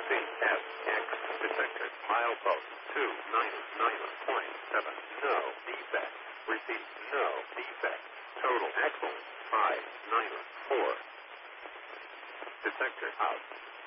CFX detected. Milepost 299.7. No defect. Repeat, no defect. Total axle 594. Detector out.